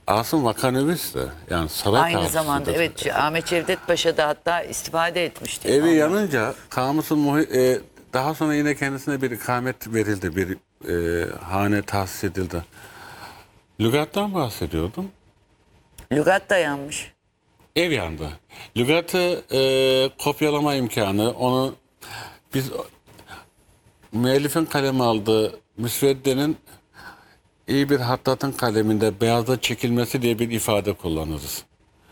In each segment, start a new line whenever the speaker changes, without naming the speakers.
Asım Vakanüvis de yani saray
Aynı
kağıtçısı
zamanda
da.
evet Ahmet Cevdet Paşa da hatta istifade etmişti.
Evi
ondan.
yanınca daha sonra yine kendisine bir ikamet verildi. Bir hane tahsis edildi. Lügattan bahsediyordum.
Lügat dayanmış.
Ev yandı. Lügatı kopyalama imkanı, onu biz müellifin kaleme aldığı Müsvedde'nin iyi bir hattatın kaleminde beyazda çekilmesi diye bir ifade kullanırız.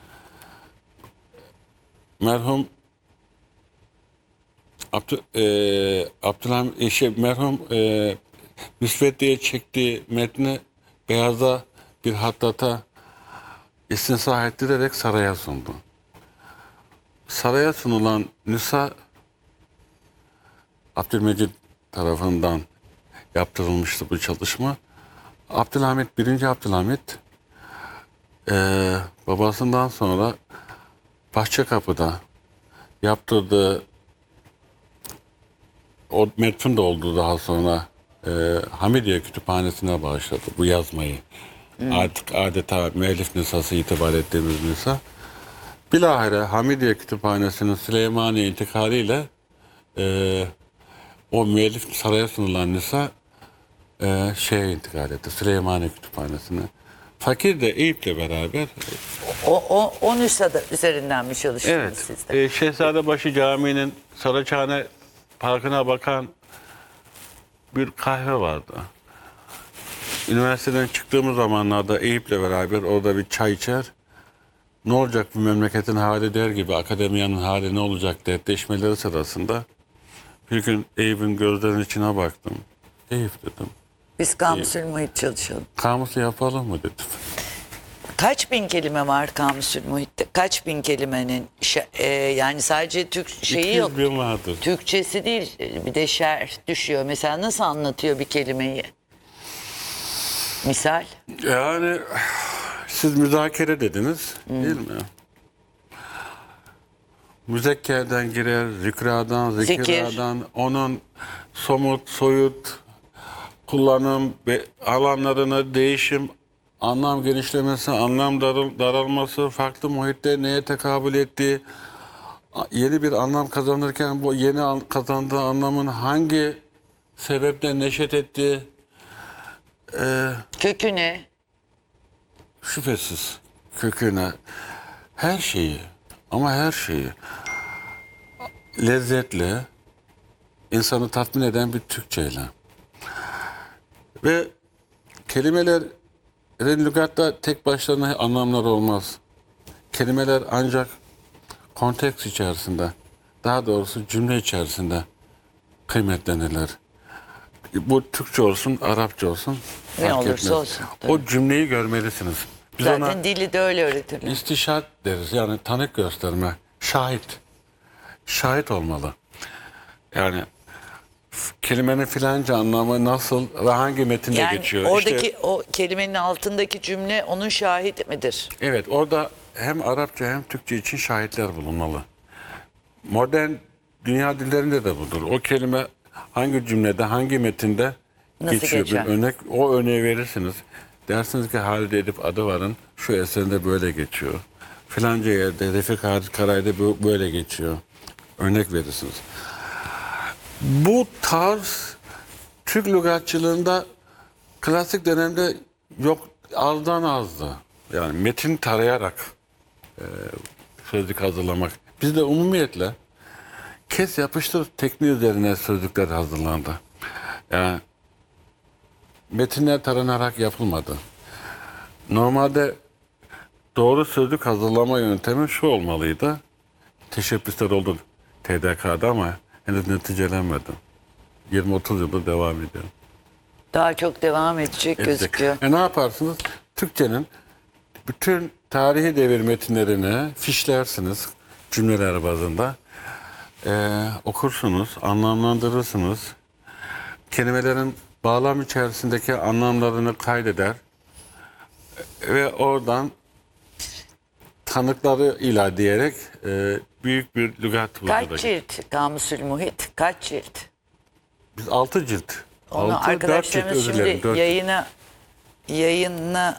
Merhum merhum Müsvedde'ye çektiği metni beyaza bir hattata istinsah ettirerek saraya sundu. Saraya sunulan nüsa Abdülmecid tarafından yaptırılmıştı bu çalışma. Abdülhamit, 1. Abdülhamit babasından sonra Bahçekapı'da yaptırdığı, o metfun da oldu daha sonra, Hamidiye Kütüphanesi'ne bağışladı bu yazmayı. Artık adeta müellif nüshası itibar ettiğimiz nüsha. Bilahare Hamidiye Kütüphanesi'nin Süleymaniye intikaliyle o müellif saraya sunulan nüsha şeye intikal etti. Süleymaniye Kütüphanesi'ne. Fakir de Eyüp'le beraber.
O nüshada üzerinden mi çalıştınız siz de?
Şehzadebaşı Camii'nin Saraçhane Parkı'na bakan bir kahve vardı. Üniversiteden çıktığımız zamanlarda Eyüp'le beraber orada bir çay içer. Ne olacak bu memleketin hali der gibi akademiyanın hali ne olacak dertleşmeleri sırasında bir gün Eyüp'ün gözlerinin içine baktım. Eyüp dedim.
Biz Kamusül Muhit çalışalım.
Kamusu yapalım mı dedim.
Kaç bin kelime var Kamusül Muhit'te? Kaç bin kelimenin yani sadece Türk şeyi yok.
200 bin vardır.
Türkçesi değil bir de şerh düşüyor. Mesela nasıl anlatıyor bir kelimeyi? Misal?
Yani siz müzakere dediniz değil mi? Müzekkerden girer, zikradan, zikiradan, onun somut, soyut kullanım ve alanlarına değişim, anlam genişlemesi, anlam daralması, farklı muhitte neye tekabül ettiği, yeni bir anlam kazanırken bu yeni kazandığı anlamın hangi sebeple neşet ettiği,
Kökü ne?
şüphesiz köküne her şeyi ama her şeyi lezzetle insanı tatmin eden bir Türkçeyle. Ve kelimelerin lügatta tek başlarına anlamları olmaz. Kelimeler ancak konteks içerisinde, daha doğrusu cümle içerisinde kıymetlenirler. Bu Türkçe olsun, Arapça olsun
Ne
fark
olursa
etmez.
olsun, tabii.
O cümleyi görmelisiniz. Biz
Zaten
ona
dili de öyle öğretilir.
istişat deriz. Yani tanık gösterme, şahit. Şahit olmalı. Yani kelimenin filanca anlamı nasıl ve hangi metinde
Yani
geçiyor.
oradaki
İşte,
o kelimenin altındaki cümle onun şahit midir?
evet, orada hem Arapça hem Türkçe için şahitler bulunmalı. Modern dünya dillerinde de budur. O kelime hangi cümlede, hangi metinde
Nasıl
geçiyor.
geçer?
Bir örnek, o örneği verirsiniz. Dersiniz ki Halide Edip adı varın, şu eserinde böyle geçiyor. Filanca yerde Refik Halit Karay'da böyle geçiyor. Örnek verirsiniz. Bu tarz Türk lügatçılığında klasik dönemde yok, azdan azdı. Yani metin tarayarak sözlük hazırlamak. Bizde umumiyetle kes yapıştır tekniği üzerine sözlükler hazırlandı. Yani metinler taranarak yapılmadı. Normalde doğru sözlük hazırlama yöntemi şu olmalıydı. Teşebbüsler oldu TDK'da ama henüz neticelenmedi. 20-30 yıldır devam ediyor.
Daha çok devam edecek gözüküyor.
Ne yaparsınız? Türkçenin bütün tarihi devir metinlerini fişlersiniz cümleler bazında. Okursunuz, anlamlandırırsınız. Kelimelerin bağlam içerisindeki anlamlarını kaydeder. Ve oradan tanıkları ilah diyerek büyük bir lügat vücuda
Kaç cilt Kamusül Muhit? Kaç cilt?
Biz 6 cilt.
Onu
6, 4 cilt,
arkadaşlarımız
özür dilerim.
şimdi
4 cilt.
yayına